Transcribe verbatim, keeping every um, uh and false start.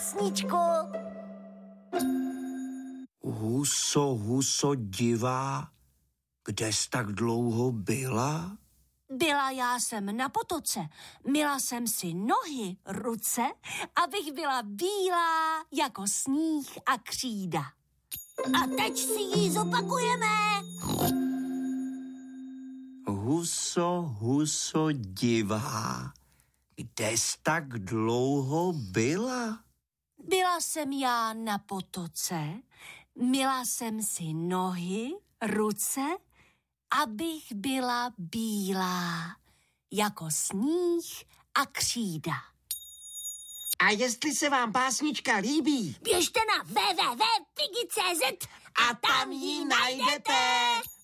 básničku. Huso, huso divá, kde jsi tak dlouho byla? Byla já jsem na potoce, myla jsem si nohy, ruce, abych byla bílá jako sníh a křída. A teď si ji zopakujeme. Huso, huso divá, kde jsi tak dlouho byla? Byla jsem já na potoce, myla jsem si nohy, ruce, abych byla bílá jako sníh a křída. A jestli se vám básnička líbí, běžte na w w w tečka pigi tečka cz a tam ji najdete.